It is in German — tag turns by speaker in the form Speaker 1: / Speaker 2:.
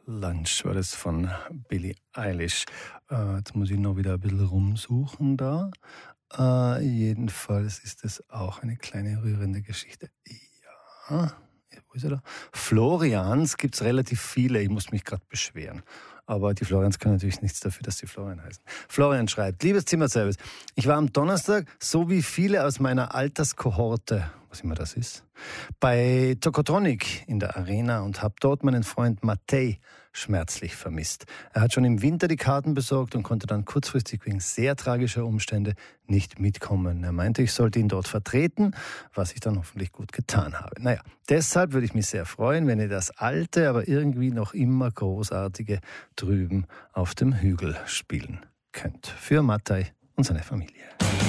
Speaker 1: Lunch war das von Billie Eilish. Jetzt muss ich noch wieder ein bisschen rumsuchen da. Jedenfalls ist es auch eine kleine rührende Geschichte. Ja, wo ist er da? Florians gibt es relativ viele, ich muss mich gerade beschweren. Aber die Florians können natürlich nichts dafür, dass sie Florian heißen. Florian schreibt, liebes Zimmerservice, ich war am Donnerstag, so wie viele aus meiner Alterskohorte, was immer das ist, bei Tokotronic in der Arena und habe dort meinen Freund Matej schmerzlich vermisst. Er hat schon im Winter die Karten besorgt und konnte dann kurzfristig wegen sehr tragischer Umstände nicht mitkommen. Er meinte, ich sollte ihn dort vertreten, was ich dann hoffentlich gut getan habe. Naja, deshalb würde ich mich sehr freuen, wenn ihr das alte, aber irgendwie noch immer großartige drüben auf dem Hügel spielen könnt. Für Matej und seine Familie.